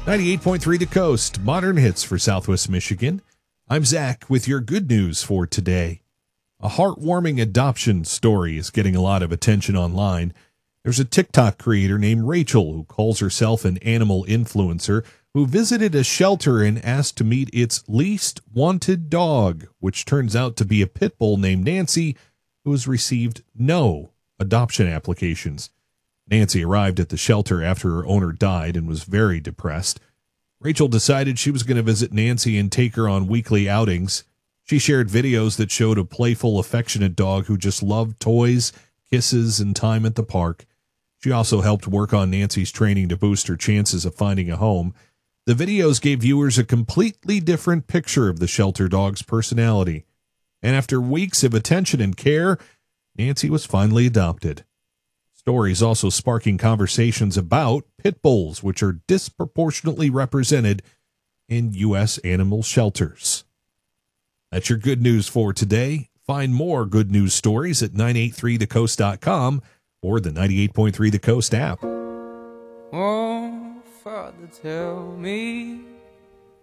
98.3 The Coast, modern hits for Southwest Michigan. I'm Zach with your good news for today. A heartwarming adoption story is getting a lot of attention online. There's a TikTok creator named Rachel who calls herself an animal influencer who visited a shelter and asked to meet its least wanted dog, which turns out to be a pit bull named Nancy, who has received no adoption applications. Nancy arrived at the shelter after her owner died and was very depressed. Rachel decided she was going to visit Nancy and take her on weekly outings. She shared videos that showed a playful, affectionate dog who just loved toys, kisses, and time at the park. She also helped work on Nancy's training to boost her chances of finding a home. The videos gave viewers a completely different picture of the shelter dog's personality. And after weeks of attention and care, Nancy was finally adopted. Stories also sparking conversations about pit bulls, which are disproportionately represented in U.S. animal shelters. That's your good news for today. Find more good news stories at 983thecoast.com or the 98.3 The Coast app. Oh, Father, tell me